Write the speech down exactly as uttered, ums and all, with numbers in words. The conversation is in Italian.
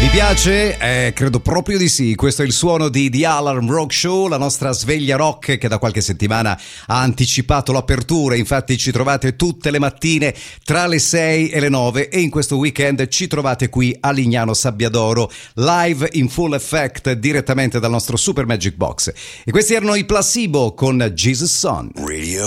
Vi piace? Eh, credo proprio di sì. Questo è il suono di The Alarm Rock Show, la nostra sveglia rock che da qualche settimana ha anticipato l'apertura. Infatti ci trovate tutte le mattine tra le sei e le nove e in questo weekend ci trovate qui a Lignano Sabbiadoro, live in full effect direttamente dal nostro Super Magic Box. E questi erano i Placebo con Jesus Son. Radio